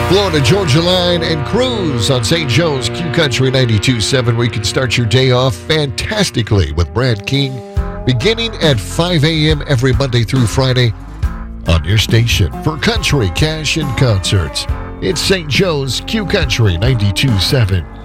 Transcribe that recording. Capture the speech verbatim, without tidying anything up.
Florida Georgia Line and Cruise on Saint Joe's Q Country ninety-two point seven, where you can start your day off fantastically with Brad King, beginning at five a.m. every Monday through Friday on your station for country, cash, and concerts. It's Saint Joe's Q Country ninety-two point seven.